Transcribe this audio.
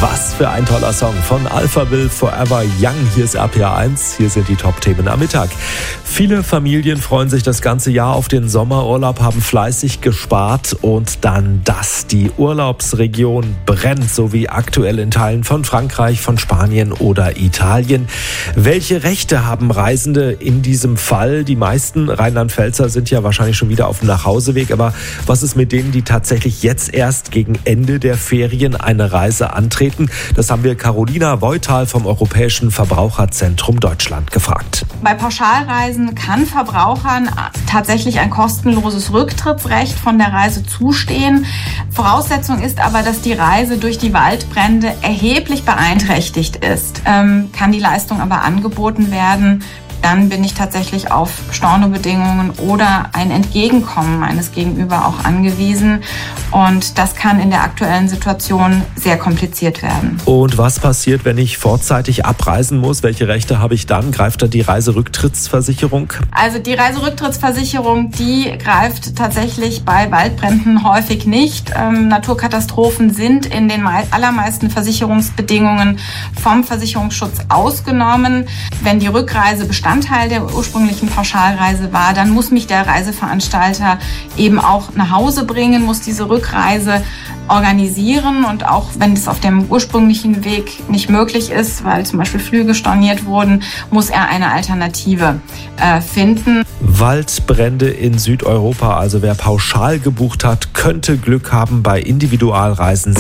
Was für ein toller Song von Alphaville, Forever Young. Hier ist RPA 1, hier sind die Top-Themen am Mittag. Viele Familien freuen sich das ganze Jahr auf den Sommerurlaub, haben fleißig gespart und dann das. Die Urlaubsregion brennt, so wie aktuell in Teilen von Frankreich, von Spanien oder Italien. Welche Rechte haben Reisende in diesem Fall? Die meisten Rheinland-Pfälzer sind ja wahrscheinlich schon wieder auf dem Nachhauseweg, aber was ist mit denen, die tatsächlich jetzt erst gegen Ende der Ferien eine Reise antreten? Das haben wir Carolina Voital vom Europäischen Verbraucherzentrum Deutschland gefragt. Bei Pauschalreisen kann Verbrauchern tatsächlich ein kostenloses Rücktrittsrecht von der Reise zustehen. Voraussetzung ist aber, dass die Reise durch die Waldbrände erheblich beeinträchtigt ist. Kann die Leistung aber angeboten werden, dann bin ich tatsächlich auf Stornobedingungen oder ein Entgegenkommen meines Gegenüber auch angewiesen. Und das kann in der aktuellen Situation sehr kompliziert werden. Und was passiert, wenn ich vorzeitig abreisen muss? Welche Rechte habe ich dann? Greift da die Reiserücktrittsversicherung? Also die Reiserücktrittsversicherung, die greift tatsächlich bei Waldbränden häufig nicht. Naturkatastrophen sind in den allermeisten Versicherungsbedingungen vom Versicherungsschutz ausgenommen. Wenn die Rückreise Bestandteil der ursprünglichen Pauschalreise war, dann muss mich der Reiseveranstalter eben auch nach Hause bringen, muss diese Rückreise organisieren und auch wenn es auf dem ursprünglichen Weg nicht möglich ist, weil zum Beispiel Flüge storniert wurden, muss er eine Alternative finden. Waldbrände in Südeuropa, also wer pauschal gebucht hat, könnte Glück haben bei Individualreisen.